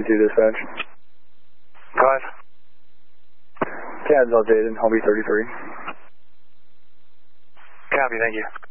dispatch. Go ahead. CAD's updated, I'll be 33. Copy, thank you.